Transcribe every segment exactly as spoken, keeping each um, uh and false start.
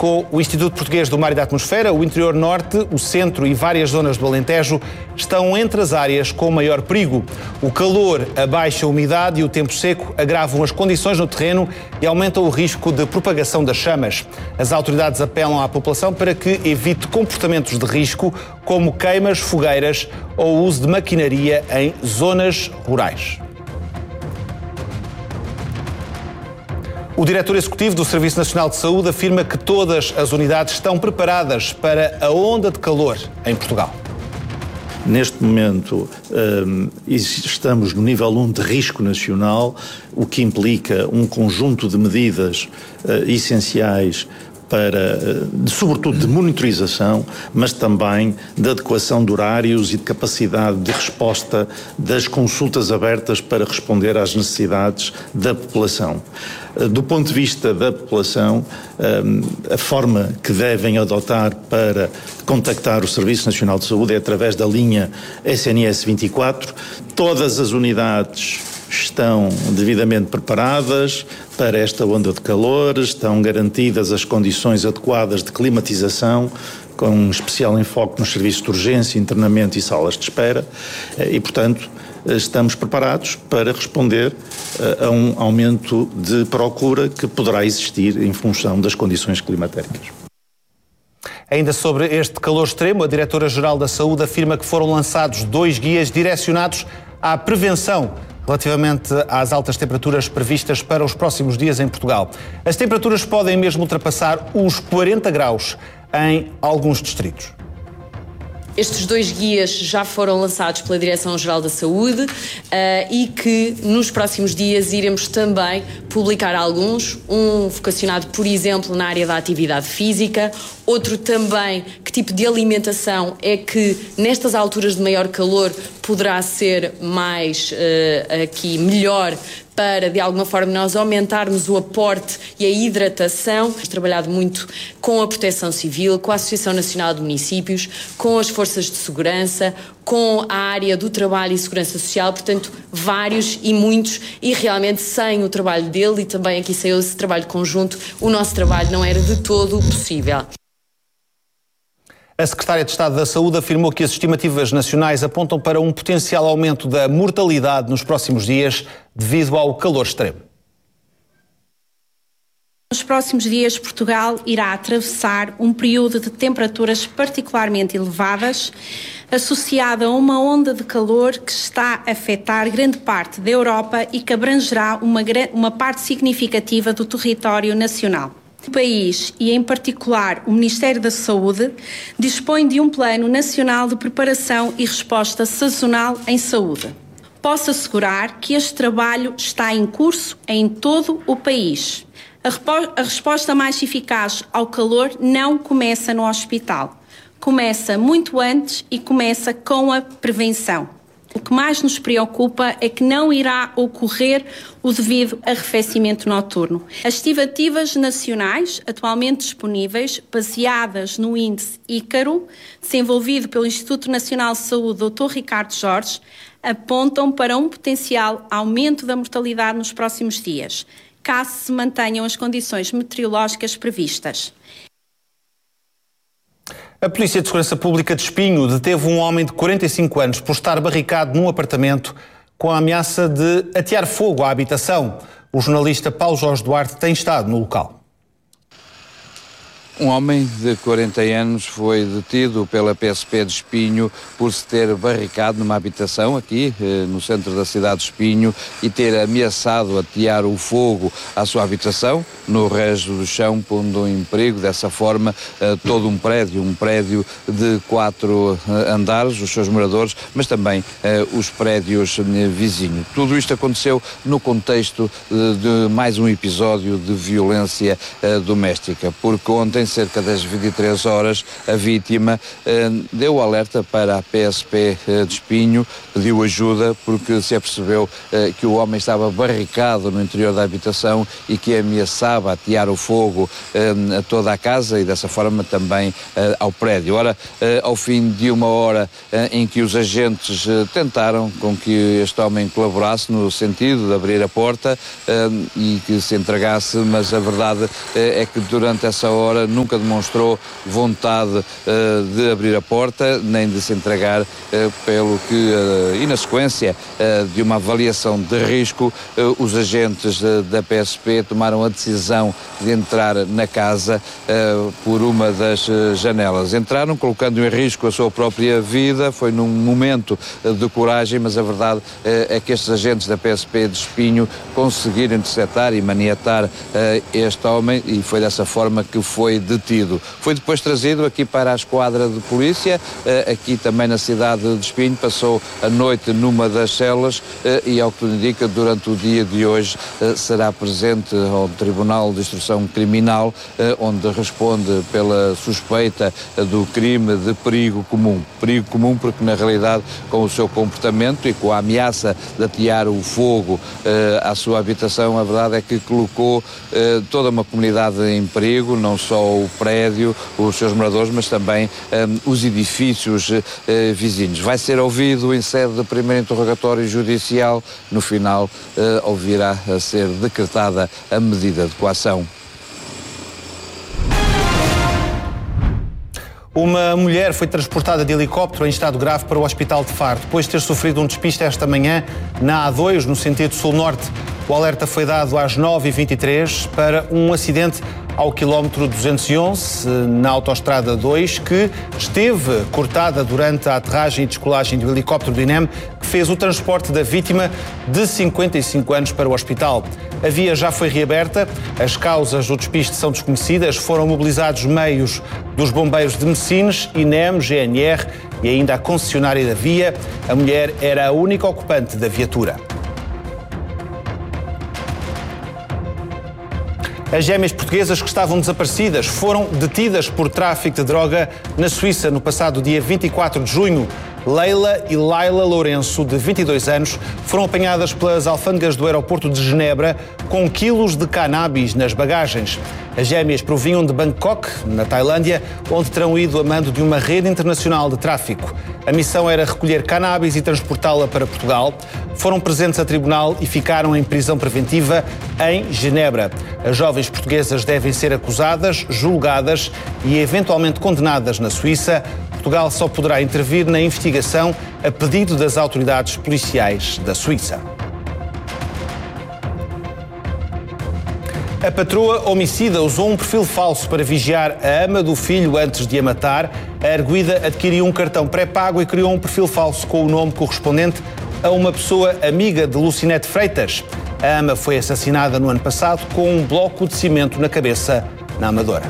publicou o Instituto Português do Mar e da Atmosfera, o interior norte, o centro e várias zonas do Alentejo estão entre as áreas com maior perigo. O calor, a baixa umidade e o tempo seco agravam as condições no terreno e aumentam o risco de propagação das chamas. As autoridades apelam à população para que evite comportamentos de risco, como queimas, fogueiras ou o uso de maquinaria em zonas rurais. O diretor executivo do Serviço Nacional de Saúde afirma que todas as unidades estão preparadas para a onda de calor em Portugal. Neste momento, um, estamos no nível um de risco nacional, o que implica um conjunto de medidas uh, essenciais para, de, sobretudo, de monitorização, mas também de adequação de horários e de capacidade de resposta das consultas abertas para responder às necessidades da população. Do ponto de vista da população, a forma que devem adotar para contactar o Serviço Nacional de Saúde é através da linha S N S vinte e quatro. Todas as unidades estão devidamente preparadas para esta onda de calor, estão garantidas as condições adequadas de climatização, com um especial enfoque nos serviços de urgência, internamento e salas de espera, e, portanto, estamos preparados para responder a um aumento de procura que poderá existir em função das condições climatéricas. Ainda sobre este calor extremo, a Diretora-Geral da Saúde afirma que foram lançados dois guias direcionados à prevenção relativamente às altas temperaturas previstas para os próximos dias em Portugal. As temperaturas podem mesmo ultrapassar os quarenta graus em alguns distritos. Estes dois guias já foram lançados pela Direção-Geral da Saúde uh, e que nos próximos dias iremos também publicar alguns, um vocacionado, por exemplo, na área da atividade física, outro também que tipo de alimentação é que nestas alturas de maior calor poderá ser mais uh, aqui melhor para, de alguma forma, nós aumentarmos o aporte e a hidratação. Temos trabalhado muito com a Proteção Civil, com a Associação Nacional de Municípios, com as Forças de Segurança, com a área do trabalho e segurança social, portanto, vários e muitos, e realmente sem o trabalho dele e também aqui sem esse trabalho conjunto, o nosso trabalho não era de todo possível. A Secretária de Estado da Saúde afirmou que as estimativas nacionais apontam para um potencial aumento da mortalidade nos próximos dias devido ao calor extremo. Nos próximos dias, Portugal irá atravessar um período de temperaturas particularmente elevadas, associada a uma onda de calor que está a afetar grande parte da Europa e que abrangerá uma, uma parte significativa do território nacional. O país, e em particular o Ministério da Saúde, dispõe de um Plano Nacional de Preparação e Resposta Sazonal em Saúde. Posso assegurar que este trabalho está em curso em todo o país. A, repo- a resposta mais eficaz ao calor não começa no hospital. Começa muito antes e começa com a prevenção. O que mais nos preocupa é que não irá ocorrer o devido arrefecimento noturno. As estimativas nacionais atualmente disponíveis, baseadas no índice Ícaro, desenvolvido pelo Instituto Nacional de Saúde, doutor Ricardo Jorge, apontam para um potencial aumento da mortalidade nos próximos dias, caso se mantenham as condições meteorológicas previstas. A Polícia de Segurança Pública de Espinho deteve um homem de quarenta e cinco anos por estar barricado num apartamento com a ameaça de atear fogo à habitação. O jornalista Paulo Jorge Duarte tem estado no local. Um homem de quarenta anos foi detido pela P S P de Espinho por se ter barricado numa habitação aqui no centro da cidade de Espinho e ter ameaçado atear o fogo à sua habitação no resto do chão, pondo em perigo dessa forma todo um prédio, um prédio de quatro andares, os seus moradores, mas também os prédios vizinhos. Tudo isto aconteceu no contexto de mais um episódio de violência doméstica, porque ontem, cerca das vinte e três horas, a vítima eh, deu alerta para a P S P eh, de Espinho, pediu ajuda porque se apercebeu eh, que o homem estava barricado no interior da habitação e que ameaçava atear o fogo eh, a toda a casa e dessa forma também eh, ao prédio. Ora, eh, ao fim de uma hora eh, em que os agentes eh, tentaram com que este homem colaborasse no sentido de abrir a porta eh, e que se entregasse, mas a verdade eh, é que durante essa hora nunca demonstrou vontade uh, de abrir a porta, nem de se entregar, uh, pelo que, uh, e na sequência uh, de uma avaliação de risco, uh, os agentes uh, da P S P tomaram a decisão de entrar na casa uh, por uma das uh, janelas. Entraram colocando em risco a sua própria vida, foi num momento uh, de coragem, mas a verdade uh, é que estes agentes da P S P de Espinho conseguiram interceptar e maniatar uh, este homem, e foi dessa forma que foi detido. Foi depois trazido aqui para a esquadra de polícia, uh, aqui também na cidade de Espinho, passou a noite numa das celas uh, e, ao que tudo indica, durante o dia de hoje uh, será presente ao Tribunal de Instrução Criminal, uh, onde responde pela suspeita uh, do crime de perigo comum. Perigo comum porque, na realidade, com o seu comportamento e com a ameaça de atear o fogo uh, à sua habitação, a verdade é que colocou uh, toda uma comunidade em perigo, não só o prédio, os seus moradores, mas também um, os edifícios uh, vizinhos. Vai ser ouvido em sede de primeiro interrogatório judicial. No final, uh, ouvirá a ser decretada a medida de coação. Uma mulher foi transportada de helicóptero em estado grave para o Hospital de Faro, depois de ter sofrido um despiste esta manhã na A dois, no sentido sul-norte. O alerta foi dado às nove e vinte e três para um acidente ao quilómetro duzentos e onze, na autoestrada dois, que esteve cortada durante a aterragem e descolagem do helicóptero do INEM, que fez o transporte da vítima de cinquenta e cinco anos para o hospital. A via já foi reaberta, as causas do despiste são desconhecidas, foram mobilizados meios dos bombeiros de Messines, INEM, G N R e ainda a concessionária da via. A mulher era a única ocupante da viatura. As gêmeas portuguesas que estavam desaparecidas foram detidas por tráfico de droga na Suíça no passado dia vinte e quatro de junho. Leila e Laila Lourenço, de vinte e dois anos, foram apanhadas pelas alfândegas do aeroporto de Genebra com quilos de cannabis nas bagagens. As gêmeas provinham de Bangkok, na Tailândia, onde terão ido a mando de uma rede internacional de tráfico. A missão era recolher cannabis e transportá-la para Portugal. Foram presentes a tribunal e ficaram em prisão preventiva em Genebra. As jovens portuguesas devem ser acusadas, julgadas e eventualmente condenadas na Suíça. Portugal só poderá intervir na investigação a pedido das autoridades policiais da Suíça. A patroa homicida usou um perfil falso para vigiar a ama do filho antes de a matar. A arguida adquiriu um cartão pré-pago e criou um perfil falso com o nome correspondente a uma pessoa amiga de Lucinete Freitas. A ama foi assassinada no ano passado com um bloco de cimento na cabeça, na Amadora.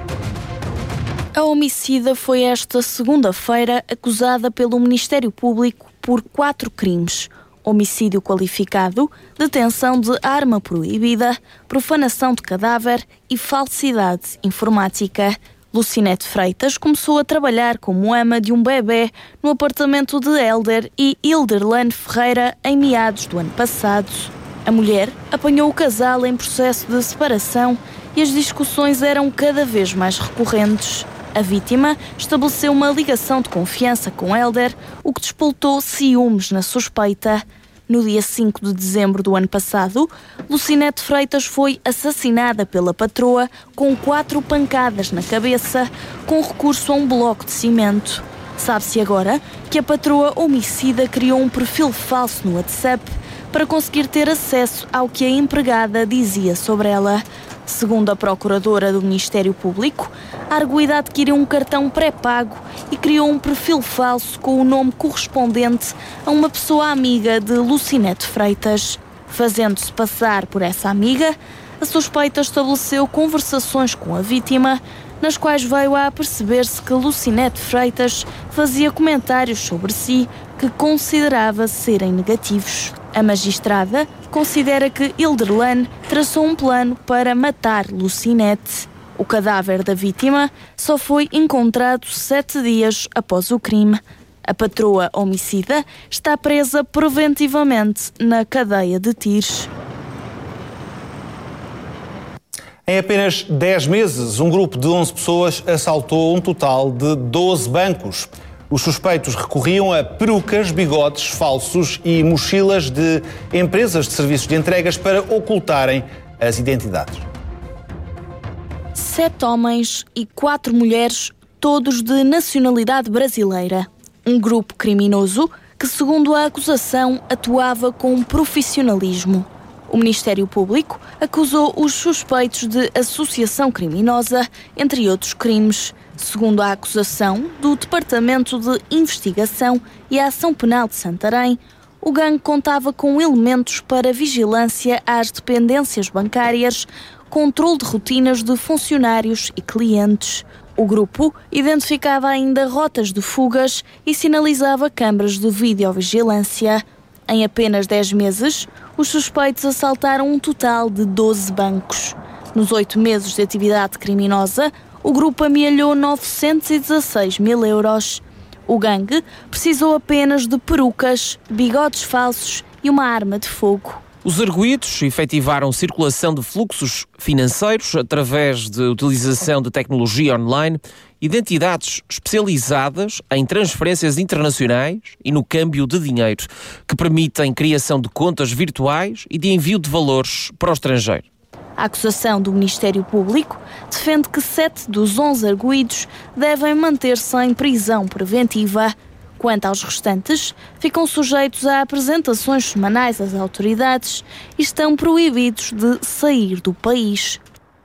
A homicida foi esta segunda-feira acusada pelo Ministério Público por quatro crimes: homicídio qualificado, detenção de arma proibida, profanação de cadáver e falsidade informática. Lucinete Freitas começou a trabalhar como ama de um bebê no apartamento de Helder e Hilderlane Ferreira em meados do ano passado. A mulher apanhou o casal em processo de separação e as discussões eram cada vez mais recorrentes. A vítima estabeleceu uma ligação de confiança com Helder, o que despoltou ciúmes na suspeita. No dia cinco de dezembro do ano passado, Lucinete Freitas foi assassinada pela patroa com quatro pancadas na cabeça, com recurso a um bloco de cimento. Sabe-se agora que a patroa homicida criou um perfil falso no WhatsApp para conseguir ter acesso ao que a empregada dizia sobre ela. Segundo a procuradora do Ministério Público, a arguida adquiriu um cartão pré-pago e criou um perfil falso com o nome correspondente a uma pessoa amiga de Lucinete Freitas. Fazendo-se passar por essa amiga, a suspeita estabeleceu conversações com a vítima, nas quais veio a perceber-se que Lucinete Freitas fazia comentários sobre si que considerava serem negativos. A magistrada considera que Hilderlane traçou um plano para matar Lucinete. O cadáver da vítima só foi encontrado sete dias após o crime. A patroa homicida está presa preventivamente na cadeia de Tires. Em apenas dez meses, um grupo de onze pessoas assaltou um total de doze bancos. Os suspeitos recorriam a perucas, bigodes falsos e mochilas de empresas de serviços de entregas para ocultarem as identidades. sete homens e quatro mulheres, todos de nacionalidade brasileira. Um grupo criminoso que, segundo a acusação, atuava com profissionalismo. O Ministério Público acusou os suspeitos de associação criminosa, entre outros crimes. Segundo a acusação do Departamento de Investigação e Ação Penal de Santarém, o gangue contava com elementos para vigilância às dependências bancárias, controle de rotinas de funcionários e clientes. O grupo identificava ainda rotas de fugas e sinalizava câmaras de videovigilância. Em apenas dez meses, os suspeitos assaltaram um total de doze bancos. Nos oito meses de atividade criminosa, o grupo amealhou novecentos e dezasseis mil euros. O gangue precisou apenas de perucas, bigodes falsos e uma arma de fogo. Os arguidos efetivaram circulação de fluxos financeiros através de utilização de tecnologia online e de entidades especializadas em transferências internacionais e no câmbio de dinheiro, que permitem criação de contas virtuais e de envio de valores para o estrangeiro. A acusação do Ministério Público defende que sete dos onze arguidos devem manter-se em prisão preventiva. Quanto aos restantes, ficam sujeitos a apresentações semanais às autoridades e estão proibidos de sair do país.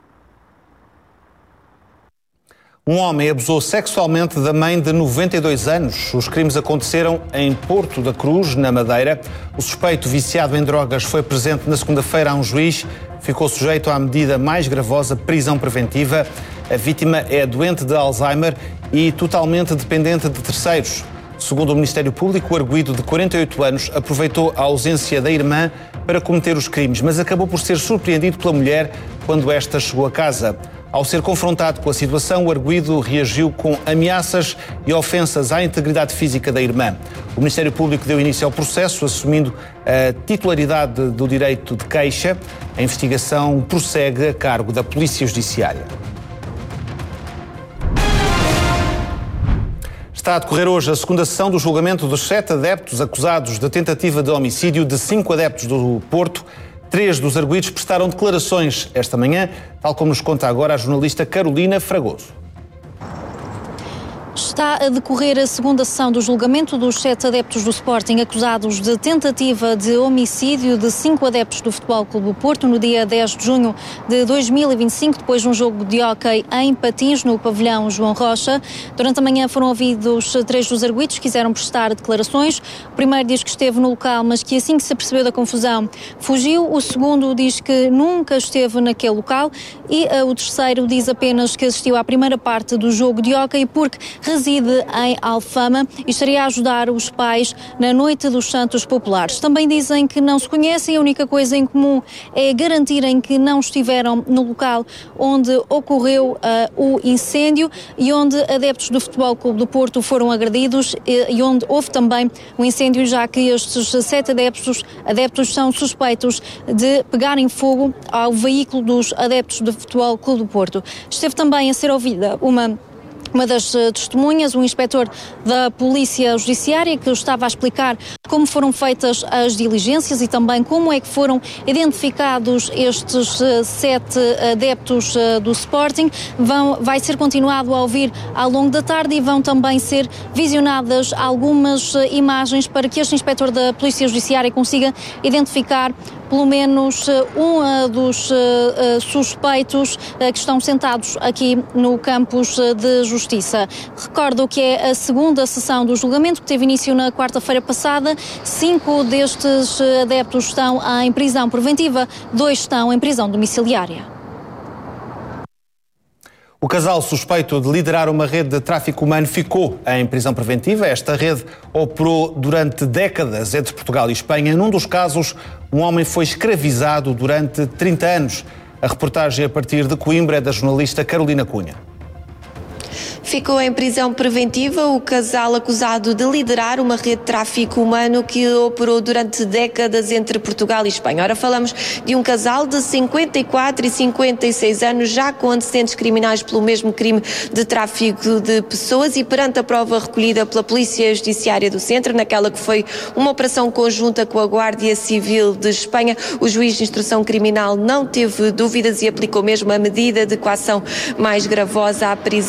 Um homem abusou sexualmente da mãe de noventa e dois anos. Os crimes aconteceram em Porto da Cruz, na Madeira. O suspeito, viciado em drogas, foi presente na segunda-feira a um juiz. Ficou sujeito à medida mais gravosa, prisão preventiva. A vítima é doente de Alzheimer e totalmente dependente de terceiros. Segundo o Ministério Público, o arguido de quarenta e oito anos aproveitou a ausência da irmã para cometer os crimes, mas acabou por ser surpreendido pela mulher quando esta chegou a casa. Ao ser confrontado com a situação, o arguido reagiu com ameaças e ofensas à integridade física da irmã. O Ministério Público deu início ao processo, assumindo a titularidade do direito de queixa. A investigação prossegue a cargo da Polícia Judiciária. Está a decorrer hoje a segunda sessão do julgamento dos sete adeptos acusados de tentativa de homicídio de cinco adeptos do Porto. Três dos arguidos prestaram declarações esta manhã, tal como nos conta agora a jornalista Carolina Fragoso. Está a decorrer a segunda sessão do julgamento dos sete adeptos do Sporting acusados de tentativa de homicídio de cinco adeptos do Futebol Clube do Porto no dia dez de junho de dois mil e vinte e cinco, depois de um jogo de hóquei em Patins, no pavilhão João Rocha. Durante a manhã foram ouvidos três dos arguidos que quiseram prestar declarações. O primeiro diz que esteve no local, mas que assim que se apercebeu da confusão, fugiu. O segundo diz que nunca esteve naquele local e uh, o terceiro diz apenas que assistiu à primeira parte do jogo de hóquei porque reside em Alfama e estaria a ajudar os pais na Noite dos Santos Populares. Também dizem que não se conhecem, a única coisa em comum é garantirem que não estiveram no local onde ocorreu uh, o incêndio e onde adeptos do Futebol Clube do Porto foram agredidos e, e onde houve também um incêndio, já que estes sete adeptos, adeptos são suspeitos de pegarem fogo ao veículo dos adeptos do Futebol Clube do Porto. Esteve também a ser ouvida uma Uma das testemunhas, um inspetor da Polícia Judiciária, que estava a explicar como foram feitas as diligências e também como é que foram identificados estes sete adeptos do Sporting. Vão, vai ser continuado a ouvir ao longo da tarde e vão também ser visionadas algumas imagens para que este inspetor da Polícia Judiciária consiga identificar pelo menos um dos suspeitos que estão sentados aqui no campus de Justiça. Recordo que é a segunda sessão do julgamento, que teve início na quarta-feira passada. Cinco destes adeptos estão em prisão preventiva, dois estão em prisão domiciliária. O casal suspeito de liderar uma rede de tráfico humano ficou em prisão preventiva. Esta rede operou durante décadas entre Portugal e Espanha. Num dos casos, um homem foi escravizado durante trinta anos. A reportagem a partir de Coimbra é da jornalista Carolina Cunha. Ficou em prisão preventiva o casal acusado de liderar uma rede de tráfico humano que operou durante décadas entre Portugal e Espanha. Ora, falamos de um casal de cinquenta e quatro e cinquenta e seis anos, já com antecedentes criminais pelo mesmo crime de tráfico de pessoas, e perante a prova recolhida pela Polícia Judiciária do Centro, naquela que foi uma operação conjunta com a Guardia Civil de Espanha, o juiz de instrução criminal não teve dúvidas e aplicou mesmo a medida de coação mais gravosa à prisão